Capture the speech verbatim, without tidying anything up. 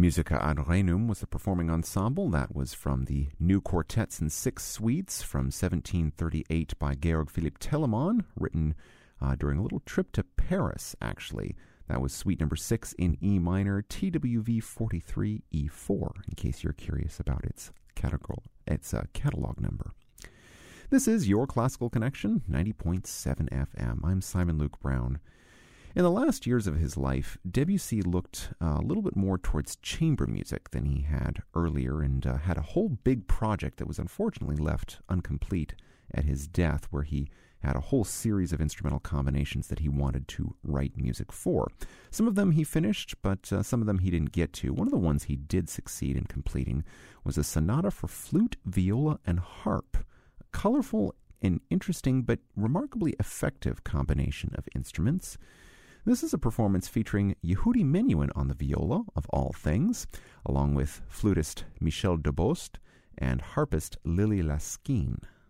Musica ad Renum was the performing ensemble. That was from the New Quartets and Six Suites from seventeen thirty-eight by Georg Philipp Telemann, written uh, during a little trip to Paris, actually. That was suite number six in E minor, T W V forty-three E four, in case you're curious about its catalog, its uh, catalog number. This is Your Classical Connection, ninety point seven F M. I'm Simon Luke Brown. In the last years of his life, Debussy looked uh, a little bit more towards chamber music than he had earlier, and uh, had a whole big project that was unfortunately left incomplete at his death, where he had a whole series of instrumental combinations that he wanted to write music for. Some of them he finished, but uh, some of them he didn't get to. One of the ones he did succeed in completing was a sonata for flute, viola, and harp, a colorful and interesting but remarkably effective combination of instruments. This is a performance featuring Yehudi Menuhin on the viola, of all things, along with flutist Michel Debost and harpist Lily Laskin.